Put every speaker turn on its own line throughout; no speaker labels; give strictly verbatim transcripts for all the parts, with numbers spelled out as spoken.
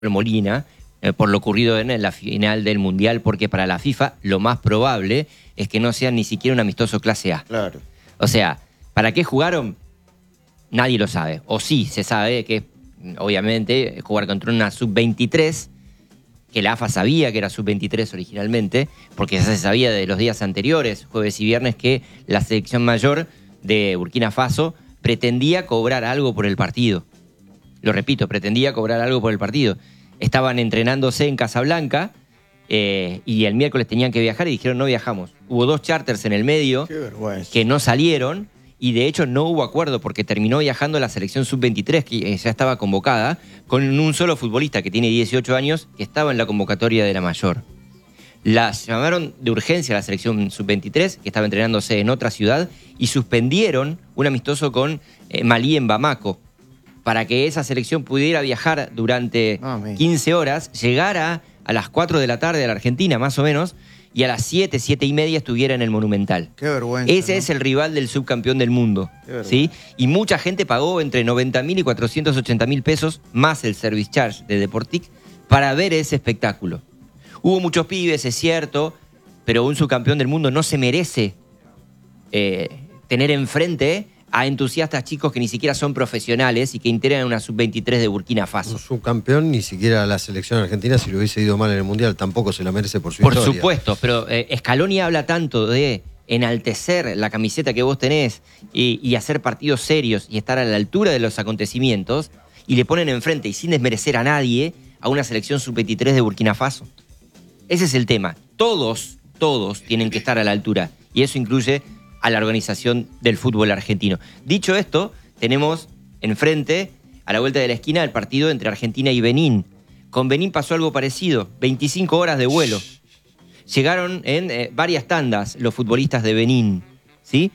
Molina eh, por lo ocurrido en la final del Mundial, porque para la FIFA lo más probable es que no sea ni siquiera un amistoso clase A.
Claro.
O sea, ¿para qué jugaron? Nadie lo sabe. O sí, se sabe que, obviamente, jugar contra una sub veintitrés, que la A F A sabía que era sub veintitrés originalmente, porque ya se sabía de los días anteriores, jueves y viernes, que la selección mayor de Burkina Faso pretendía cobrar algo por el partido. Lo repito, pretendía cobrar algo por el partido. Estaban entrenándose en Casablanca eh, y el miércoles tenían que viajar y dijeron no viajamos. Hubo dos charters en el medio que no salieron y de hecho no hubo acuerdo porque terminó viajando la selección sub veintitrés, que ya estaba convocada, con un solo futbolista que tiene dieciocho años que estaba en la convocatoria de la mayor. Las llamaron de urgencia a la selección sub veintitrés, que estaba entrenándose en otra ciudad, y suspendieron un amistoso con eh, Malí en Bamako, para que esa selección pudiera viajar durante oh, quince horas, llegara a las cuatro de la tarde a la Argentina, más o menos, y a las siete, siete y media estuviera en el Monumental.
Qué vergüenza.
Ese
¿no?
es el rival del subcampeón del mundo. ¿Sí? Y mucha gente pagó entre noventa mil y cuatrocientos ochenta mil pesos, más el service charge de Deportic, para ver ese espectáculo. Hubo muchos pibes, es cierto, pero un subcampeón del mundo no se merece eh, tener enfrente a entusiastas chicos que ni siquiera son profesionales y que integran una sub veintitrés de Burkina Faso.
Un subcampeón, ni siquiera la selección argentina, si lo hubiese ido mal en el Mundial, tampoco se la merece por su
por
historia.
Por supuesto, pero eh, Scaloni habla tanto de enaltecer la camiseta que vos tenés y, y hacer partidos serios y estar a la altura de los acontecimientos, y le ponen enfrente, y sin desmerecer a nadie, a una selección sub veintitrés de Burkina Faso. Ese es el tema. Todos, todos tienen que estar a la altura, y eso incluye a la organización del fútbol argentino. Dicho esto, tenemos enfrente, a la vuelta de la esquina, el partido entre Argentina y Benín. Con Benín pasó algo parecido, veinticinco horas de vuelo. Llegaron en eh, varias tandas los futbolistas de Benín, ¿sí?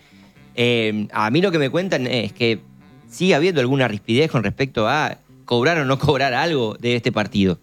Eh, a mí lo que me cuentan es que sigue habiendo alguna rispidez con respecto a cobrar o no cobrar algo de este partido.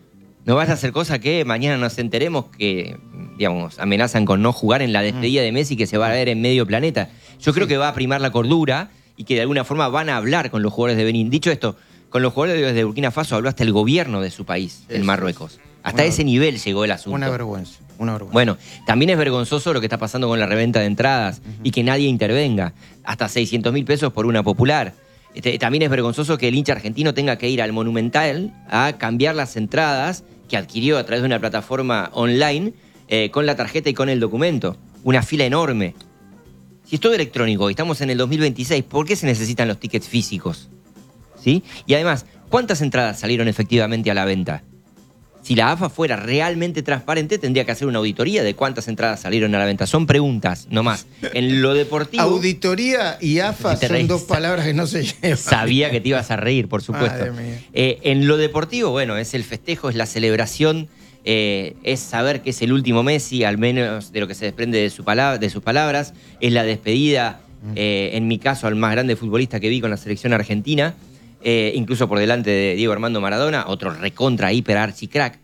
No vas a hacer cosa que mañana nos enteremos que, digamos, amenazan con no jugar en la despedida de Messi que se va a ver en medio planeta. Yo creo que va a primar la cordura y que de alguna forma van a hablar con los jugadores de Benín. Dicho esto, con los jugadores de Burkina Faso habló hasta el gobierno de su país, el Marruecos. Hasta una, ese nivel llegó el asunto.
Una vergüenza, una vergüenza.
Bueno, también es vergonzoso lo que está pasando con la reventa de entradas uh-huh. y que nadie intervenga. Hasta seiscientos mil pesos por una popular. Este, también es vergonzoso que el hincha argentino tenga que ir al Monumental a cambiar las entradas que adquirió a través de una plataforma online eh, con la tarjeta y con el documento. Una fila enorme. Si es todo electrónico y estamos en el dos mil veintiséis, ¿por qué se necesitan los tickets físicos? ¿Sí? Y además, ¿cuántas entradas salieron efectivamente a la venta? Si la A F A fuera realmente transparente, tendría que hacer una auditoría de cuántas entradas salieron a la venta. Son preguntas, no más. En lo deportivo...
Auditoría y A F A son reís. dos palabras que no se llevan.
Sabía que te ibas a reír, por supuesto. Eh, en lo deportivo, bueno, es el festejo, es la celebración, eh, es saber que es el último Messi, al menos de lo que se desprende de, su palabra, de sus palabras. Es la despedida, eh, en mi caso, al más grande futbolista que vi con la selección argentina. Eh, incluso por delante de Diego Armando Maradona, otro recontra, hiper, archi crack.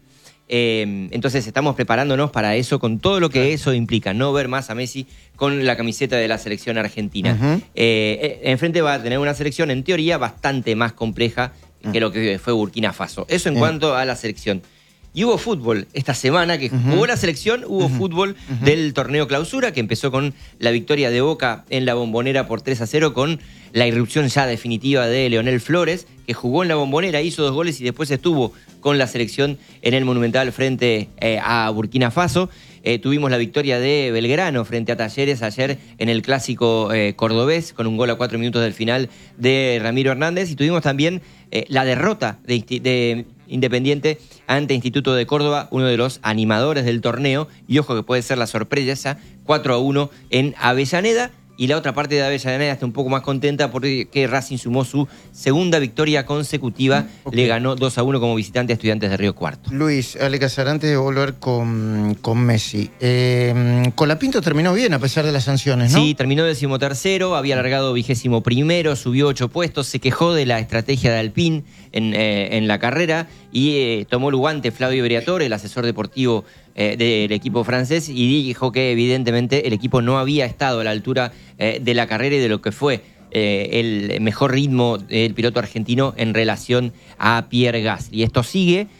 Eh, entonces estamos preparándonos para eso, con todo lo que eso implica, no ver más a Messi con la camiseta de la selección argentina. Uh-huh. eh, enfrente va a tener una selección, en teoría, bastante más compleja uh-huh. que lo que fue Burkina Faso. Eso en uh-huh. cuanto a la selección. Y hubo fútbol esta semana, que uh-huh. jugó la selección, hubo uh-huh. fútbol uh-huh. del torneo clausura, que empezó con la victoria de Boca en la Bombonera por tres a cero, con la irrupción ya definitiva de Leonel Flores, que jugó en la Bombonera, hizo dos goles y después estuvo con la selección en el Monumental frente eh, a Burkina Faso. Eh, tuvimos la victoria de Belgrano frente a Talleres ayer en el clásico eh, cordobés, con un gol a cuatro minutos del final de Ramiro Hernández, y tuvimos también eh, la derrota de, de Independiente ante Instituto de Córdoba, uno de los animadores del torneo, y ojo que puede ser la sorpresa, cuatro a uno en Avellaneda. Y la otra parte de Avellaneda está un poco más contenta porque Racing sumó su segunda victoria consecutiva. Okay. Le ganó dos a uno como visitante a Estudiantes de Río Cuarto.
Luis, Ale Casar, antes de volver con, con Messi, eh, Colapinto terminó bien a pesar de las sanciones, ¿no?
Sí, terminó decimotercero, había alargado vigésimo primero, subió ocho puestos, se quejó de la estrategia de Alpine en, eh, en la carrera y eh, tomó el guante Flavio Briatore, el asesor deportivo eh, del equipo francés, y dijo que evidentemente el equipo no había estado a la altura eh, de la carrera y de lo que fue eh, el mejor ritmo del piloto argentino en relación a Pierre Gasly. Y esto sigue